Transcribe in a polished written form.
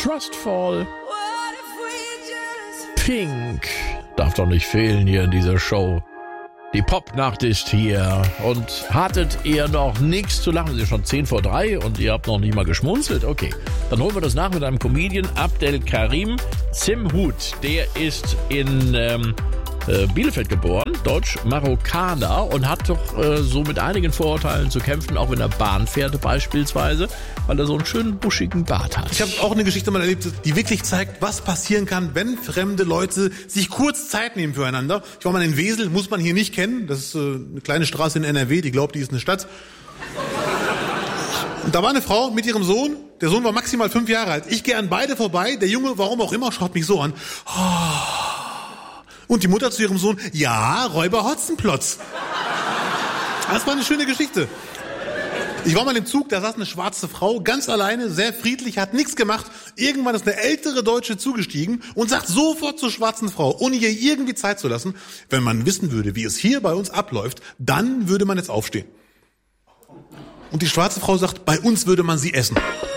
Trustful. Pink. Darf doch nicht fehlen hier in dieser Show. Die Popnacht ist hier und hattet ihr noch nichts zu lachen? Es ist schon 2:10 und ihr habt noch nicht mal geschmunzelt? Okay, dann holen wir das nach mit einem Comedian, Abdel Karim Zimhut. Der ist in Bielefeld geboren, Deutsch-Marokkaner und hat doch so mit einigen Vorurteilen zu kämpfen, auch wenn er Bahn fährt beispielsweise, weil er so einen schönen buschigen Bart hat. Ich habe auch eine Geschichte mal erlebt, die wirklich zeigt, was passieren kann, wenn fremde Leute sich kurz Zeit nehmen füreinander. Ich war mal in Wesel, muss man hier nicht kennen. Das ist eine kleine Straße in NRW, die glaubt, die ist eine Stadt. Und da war eine Frau mit ihrem Sohn. Der Sohn war maximal 5 Jahre alt. Ich gehe an beide vorbei. Der Junge, warum auch immer, schaut mich so an. Und die Mutter zu ihrem Sohn, ja, Räuber Hotzenplotz. Das war eine schöne Geschichte. Ich war mal im Zug, da saß eine schwarze Frau, ganz alleine, sehr friedlich, hat nichts gemacht. Irgendwann ist eine ältere Deutsche zugestiegen und sagt sofort zur schwarzen Frau, ohne ihr irgendwie Zeit zu lassen, wenn man wissen würde, wie es hier bei uns abläuft, dann würde man jetzt aufstehen. Und die schwarze Frau sagt, bei uns würde man sie essen.